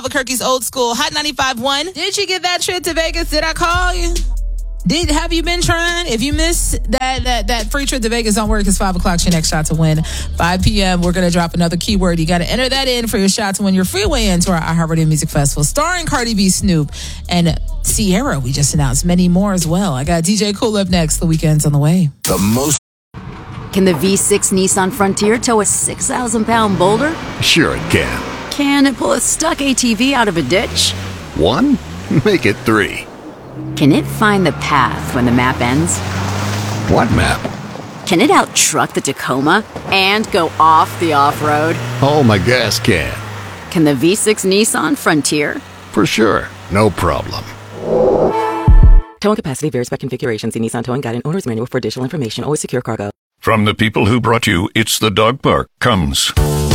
Albuquerque's Old School Hot 95.1. Did you get that trip to Vegas? Did I call you? Have you been trying? If you miss that free trip to Vegas, don't worry, because 5 o'clock's your next shot to win. 5 p.m., we're going to drop another keyword. You got to enter that in for your shot to win your free way into our iHeartRadio Music Festival, starring Cardi B, Snoop, and Sierra. We just announced many more as well. I got DJ Cool up next. The weekend's on the way. Can the V6 Nissan Frontier tow a 6,000-pound boulder? Sure it can. Can it pull a stuck ATV out of a ditch? 1? Make it 3. Can it find the path when the map ends? What map? Can it out-truck the Tacoma and go off the off-road? Oh, my gas can. Can the V6 Nissan Frontier? For sure. No problem. Towing capacity varies by configuration. See Nissan Towing Guide and Owner's Manual for additional information. Always secure cargo. From the people who brought you It's the Dog Park comes